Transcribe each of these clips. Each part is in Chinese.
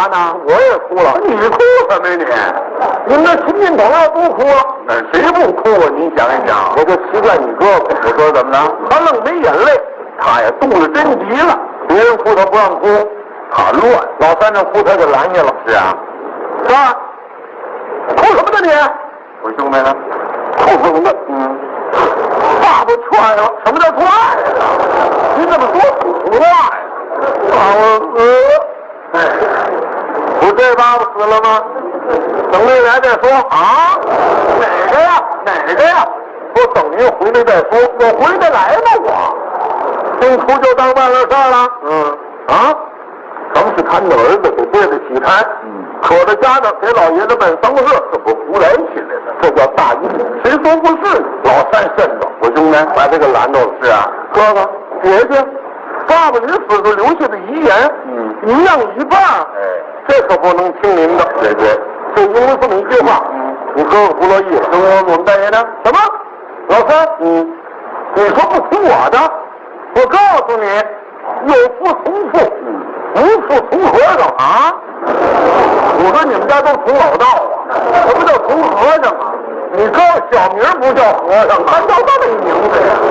啥呢？ 我也哭了。 你哭什么呀你们这亲戚朋友都哭了， 那谁不哭啊？你想一想， 我就奇怪你哥哥。 我说怎么了？ 他愣没眼泪， 他呀肚子真急了， 别人哭他不让哭， 他乱。 老三这哭他就拦下了。 是啊， 三，哭什么呢你？ 我兄弟呢？ 哭什么呢？爸爸踹了。什么叫踹呀？你怎么说土话呀？爸爸死了。不对，爸爸死了吗？等未来再说啊。哪个呀？哪个呀？说等您回来再说。我回得来吗？我听哭就当办了事儿了。咱们是看着儿子给对得起台，可着家长给老爷子办丧事，这不胡来起来了，这叫大义。谁说不是呢？老三慎着，我兄弟把这个拦着了。是啊，哥哥，别介，爸爸临死时留下的遗言，一样一半。这可不能听您的。对，就因为这么一句话，你哥哥不乐意了。我们大爷呢？什么？老三，你说不听我的？我告诉你，有父从父，无父从和尚啊！我说你们家都从老道啊，什么叫从和尚啊？你哥小名不叫和尚，还叫这么一名字呀？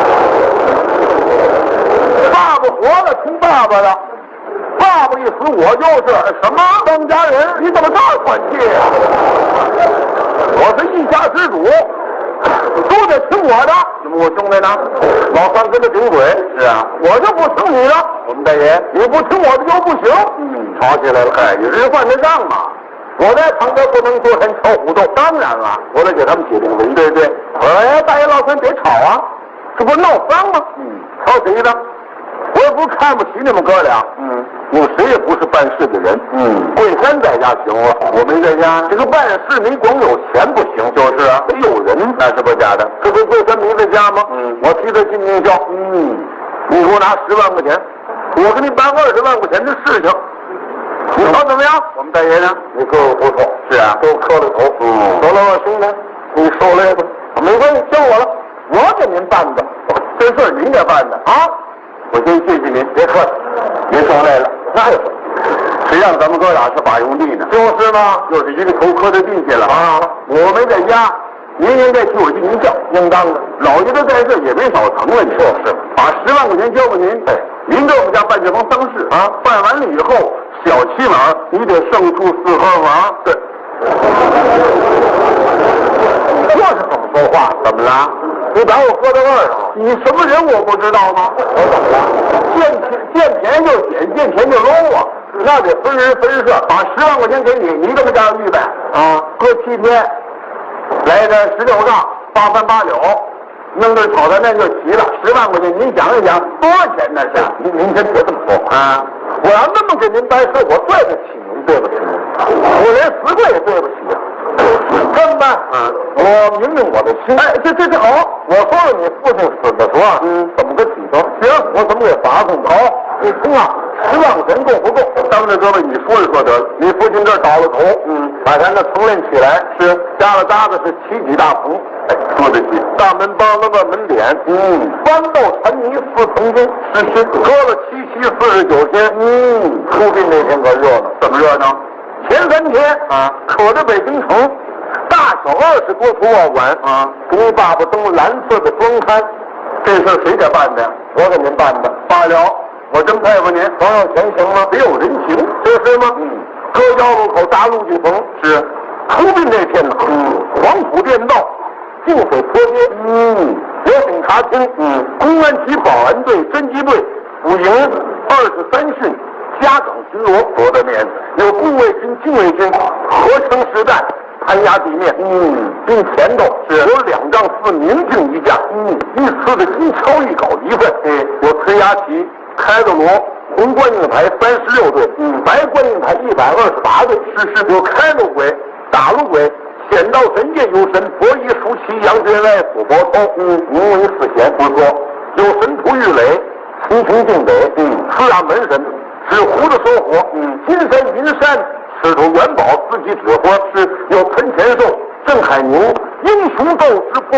爸爸活了听爸爸的，爸爸一死我就是什么当家人？你怎么这款气呀？我是一家之主，都得听我的。那么我兄弟呢？老三跟他顶嘴。是啊，我就不听你的。我们大爷，你不听我的就不行。吵起来了。有人犯得上嘛。我在旁边不能坐山敲虎斗。当然了，我得给他们解定围。对，大爷老三别吵啊，这不是闹丧吗？吵谁的？我也不是看不起你们哥俩。你们谁也不是办事的人。桂山在家行了，我没在家。这个办事你光有钱不行，就是啊，得有人，那是不假的。这不桂山没在家吗？我替他尽尽孝。你给我拿10万块钱，我给你办20万块钱的事情，你说怎么样？我们大爷呢？你哥哥不错。是啊，都磕了头。得了，兄弟，你受累吧。没关系，交我了，我给您办的。这事儿您给办的啊。我先谢谢您，别客气，您受累了。那有，谁让咱们哥俩是把用地呢？就是嘛，又是一个头磕在地下了啊！我没在家，您应该替我尽尽孝，应当的。老爷子在这也没少疼了，你说是吗？把10万块钱交给您，您给我们家办这房丧事啊，办完了以后，小起码你得剩出4合房。对，这是怎么说话？怎么了？你把我搁在味儿上，你什么人我不知道吗？我怎么了？见便宜就捡，见钱就搂啊！那得分人分事，把10万块钱给你，你怎么家预备啊？搁7天，来个16杠，8翻8柳，弄个炒菜面就齐了。10万块钱，您想一想，多少钱那是？您先别这么说啊！我要那么给您办事，我对得起您，对不起您，我连死鬼也对不起啊！这么办？我明明我的心。这好。我说了，你父亲死的时候，怎么个起头？行，我怎么给罚送的？好，你听啊，10万块钱够不够？当着各位，你说一说得了。你父亲这倒了头，把咱这层练起来，是加了搭子是7级大棚，说得起。大门帮了个门脸，翻到陈泥4层中，是搁了7期49天，出殡那天可热闹，怎么热闹？前3天啊，可着北京城。大小20多处瓦馆啊，给你爸爸登蓝色的装刊，这事谁给办的呀？我给您办的。罢了，我真佩服您，多少钱行吗？得有人情，就是吗？搁腰路口搭路径棚是出殡那天呢，黄埔电道，净水坡街，国警察厅，公安局保安队、侦缉队、辅营23训、嘉岗巡逻，多大面子！有护卫军、禁卫军，合成实弹。攀压地面，并前头是有2丈4民警一架，一次的一敲一镐一份，有推压旗、开的锣、红观音牌36队，白观音牌128队，是有开路鬼、打路鬼、显道神界有神、佛衣舒淇、杨天外、府伯通，名为4贤，不说有神徒玉垒、秦琼敬北，4大门神，纸糊的收活，金山银山。使徒元宝自己指挥，是有陈前寿、郑海宁英雄斗之不